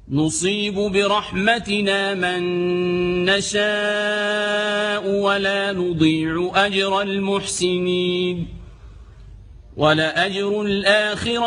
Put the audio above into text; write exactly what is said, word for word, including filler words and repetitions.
نصيب برحمتنا من نشاء ولا نضيع أجر المحسنين ولأجر الآخرة